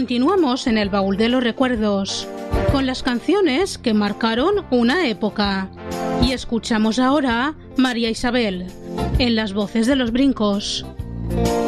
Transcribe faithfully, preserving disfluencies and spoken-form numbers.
Continuamos en el baúl de los recuerdos, con las canciones que marcaron una época. Y escuchamos ahora María Isabel, en las voces de los Brincos.